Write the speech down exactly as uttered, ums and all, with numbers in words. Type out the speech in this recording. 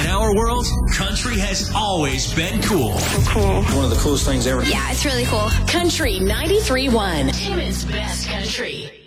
In our world, country has always been cool. So cool. One of the coolest things ever. Yeah, it's really cool. Country ninety-three point one. Timmins Best Country.